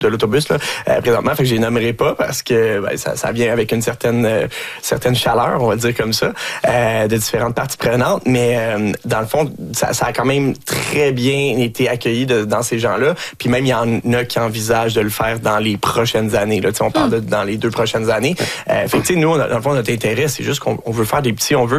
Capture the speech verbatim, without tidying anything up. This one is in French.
de l'autobus là, euh, présentement, fait que je les nommerai pas parce que ben, ça, ça vient avec une certaine euh, certaine chaleur, on va dire comme ça, euh, de différentes parties prenantes. Mais euh, dans le fond, ça, ça a quand même très bien été accueilli de, dans ces gens-là. Puis même il y en a qui envisagent de le faire dans les prochaines années. Là, on parle de dans les deux prochaines années. Euh, fait que, nous, dans le fond, notre intérêt, c'est juste qu'on on veut faire des petits, on veut